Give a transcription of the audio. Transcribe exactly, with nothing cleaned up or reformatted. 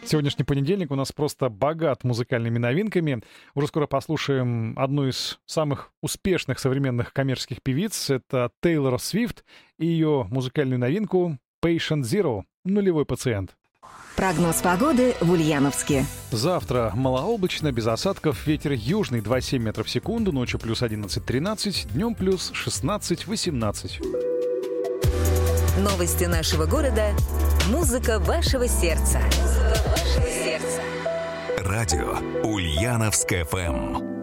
Сегодняшний понедельник у нас просто богат музыкальными новинками. Уже скоро послушаем одну из самых успешных современных коммерческих певиц. Это Тейлор Свифт и ее музыкальную новинку Patient Zero — нулевой пациент. Прогноз погоды в Ульяновске. Завтра малооблачно, без осадков, ветер южный два целых семь метров в секунду, ночью плюс одиннадцать-тринадцать, днем плюс шестнадцать-восемнадцать. Новости нашего города. Музыка вашего сердца. Музыка вашего сердца. Радио Ульяновск эф эм.